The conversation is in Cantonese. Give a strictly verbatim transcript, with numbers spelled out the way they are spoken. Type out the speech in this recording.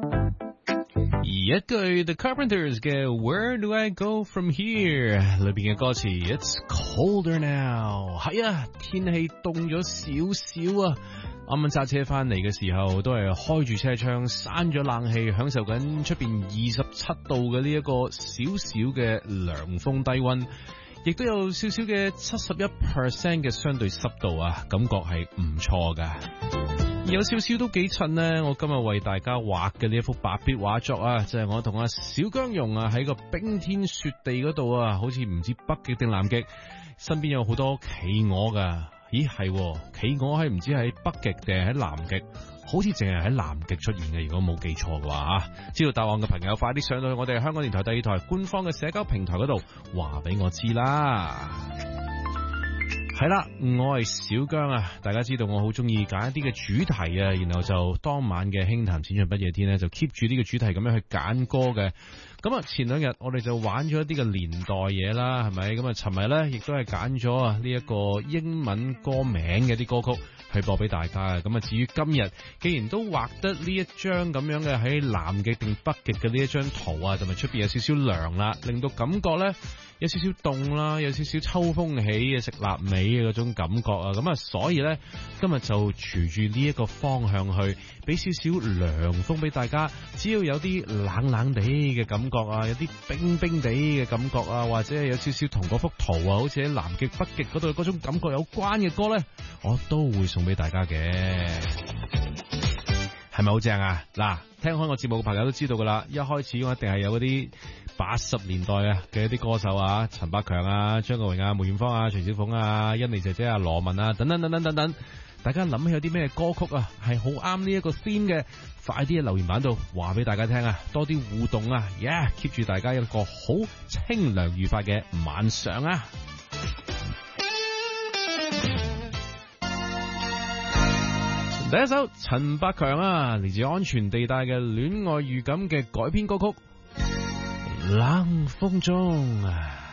一句 The Carpenters 嘅 Where do I go from here 裏邊嘅歌詞 It's colder now 係啊，天氣凍咗少少啊，啱啱揸車翻嚟嘅時候都係開住車窗閂咗冷氣，享受緊出邊二十七度嘅呢一個少少嘅涼風低溫，亦都有少少嘅七十一 percent 嘅相對濕度啊，感覺係唔錯噶。有少少都幾襯呢，我今日為大家畫嘅呢一幅白筆畫作啊，就係、是、我同阿小姜蓉啊喺個冰天雪地嗰度啊，好似唔知北極定南極，身邊有好多企鵝噶。咦係，企鵝喺唔知喺北極定係喺南極，好似淨係喺南極出現嘅，如果冇記錯嘅話吓。知道答案嘅朋友，快啲上到去我哋香港電台第二台官方嘅社交平台嗰度，話俾我知啦。係啦，我係小姜啊！大家知道我好中意揀一啲嘅主題啊，然後就當晚嘅輕談淺唱不夜天呢，就 keep 住呢個主題咁樣去揀歌嘅。咁啊，前兩日我哋就玩咗一啲嘅年代嘢啦，係咪？咁啊，尋日呢亦都係揀咗啊呢一個英文歌名嘅啲歌曲去播俾大家嘅。咁啊，至於今日既然都畫得呢一張咁樣嘅喺南極定北極嘅呢一張圖啊，同埋出邊有少少涼啦，令到感覺呢有少少凍啦，有少少秋風起嘅食臘味嘅嗰種感覺啊，咁啊，所以呢，今日就隨住呢一個方向去，俾少少涼風俾大家，只要有啲冷冷地嘅感覺啊，有啲冰冰地嘅感覺啊，或者係有少少同嗰幅圖啊，好似喺南極北極嗰度嗰種感覺有關嘅歌呢，我都會送俾大家嘅。係咪好正啊？嗱，聽開我節目嘅朋友都知道噶啦，一開始我一定係有嗰啲八十年代啊嘅一啲歌手啊，陳百強啊、張國榮啊、梅艷芳啊、徐小鳳啊、甄妮姐姐啊、羅文啊等等等等等等，大家諗起有啲咩歌曲啊係好啱呢一個 theme 嘅，快啲喺留言板度話俾大家聽啊，多啲互動啊 ，yeah keep 住大家一個好清涼愉快嘅晚上啊！第一首陳百強啊，嚟自安全地帶嘅戀愛預感嘅改編歌曲《冷風中》。